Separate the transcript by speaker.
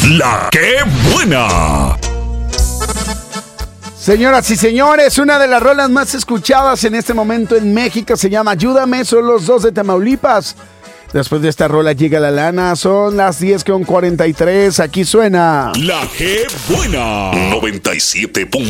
Speaker 1: La que buena.
Speaker 2: Señoras y señores, una de las rolas más escuchadas en este momento en México se llama Ayúdame, son los Dos de Tamaulipas. Después de esta rola llega la lana, son las 10:43, aquí suena
Speaker 1: La que buena. 97.